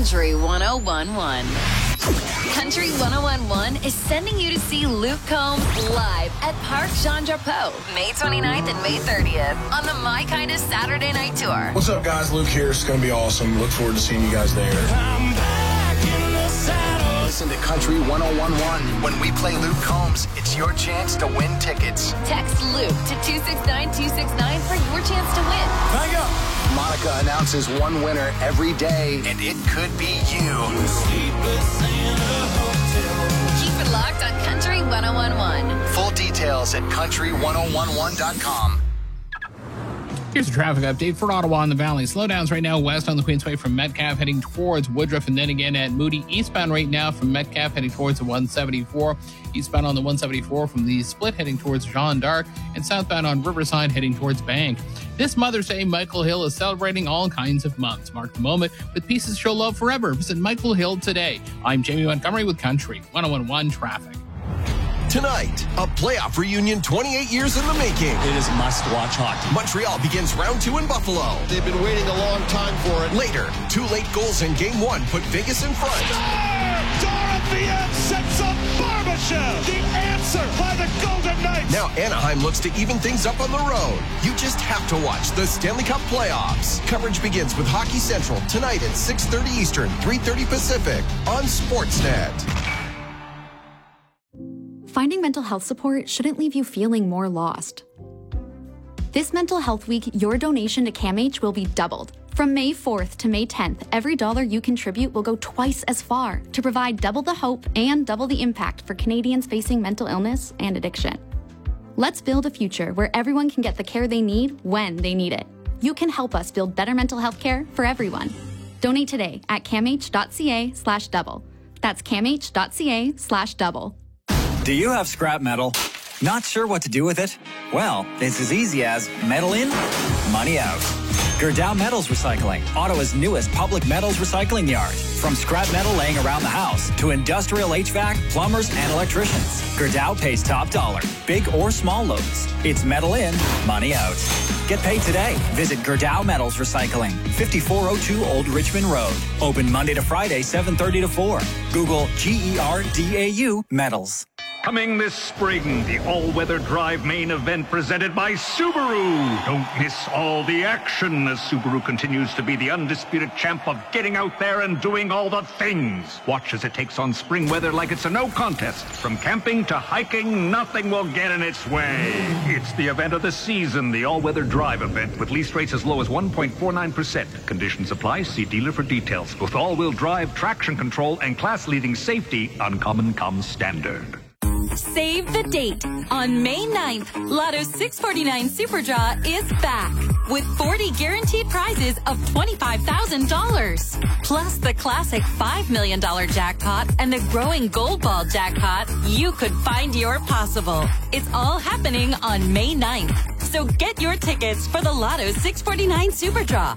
Country 1011. Country 1011 is sending you to see Luke Combs live at Parc Jean Drapeau, May 29th and May 30th on the My Kind of Saturday Night Tour. What's up, guys? Luke here. It's going to be awesome. Look forward to seeing you guys there. I'm back in the saddle. Listen to Country 1011. When we play Luke Combs, it's your chance to win tickets. Text Luke to 269-269 for your chance to win. Hang up. Monica announces one winner every day, and it could be you. Sleepless in a hotel. Keep it locked on Country 1011. Full details at country1011.com. Here's a traffic update for Ottawa and the Valley. Slowdowns right now west on the Queensway from Metcalfe heading towards Woodruff, and then again at Moody. Eastbound right now from Metcalfe heading towards the 174. Eastbound on the 174 from the Split heading towards Jeanne d'Arc, and southbound on Riverside heading towards Bank. This Mother's Day, Michael Hill is celebrating all kinds of moms. Mark the moment with pieces she'll love forever. Visit Michael Hill today. I'm Jamie Montgomery with Country 1011 Traffic. Tonight, a playoff reunion 28 years in the making. It is must-watch hockey. Montreal begins round 2 in Buffalo. They've been waiting a long time for it. Later, 2 late goals in Game 1 put Vegas in front. Dorothea sets up Barbashev. The answer by the Golden Knights. Now Anaheim looks to even things up on the road. You just have to watch the Stanley Cup playoffs. Coverage begins with Hockey Central tonight at 6:30 Eastern, 3:30 Pacific on Sportsnet. Finding mental health support shouldn't leave you feeling more lost. This Mental Health Week, your donation to CAMH will be doubled. From May 4th to May 10th, every dollar you contribute will go twice as far to provide double the hope and double the impact for Canadians facing mental illness and addiction. Let's build a future where everyone can get the care they need when they need it. You can help us build better mental health care for everyone. Donate today at camh.ca/double. That's camh.ca/double. Do you have scrap metal? Not sure what to do with it? Well, it's as easy as metal in, money out. Gerdau Metals Recycling, Ottawa's newest public metals recycling yard. From scrap metal laying around the house to industrial HVAC, plumbers, and electricians, Gerdau pays top dollar, big or small loads. It's metal in, money out. Get paid today. Visit Gerdau Metals Recycling, 5402 Old Richmond Road. Open Monday to Friday, 7:30 to 4. Google GERDAU Metals. Coming this spring, the all-weather drive main event presented by Subaru. Don't miss all the action as Subaru continues to be the undisputed champ of getting out there and doing all the things. Watch as it takes on spring weather like it's a no contest. From camping to hiking, nothing will get in its way. It's the event of the season, the all-weather drive event with lease rates as low as 1.49%. Conditions apply. See dealer for details. With all-wheel drive, traction control, and class-leading safety, Uncommon comes standard. Save the date. On May 9th, Lotto 649 Super Draw is back with 40 guaranteed prizes of $25,000. Plus the classic $5 million jackpot and the growing Gold Ball jackpot. You could find your possible. It's all happening on May 9th. So get your tickets for the Lotto 649 Super Draw.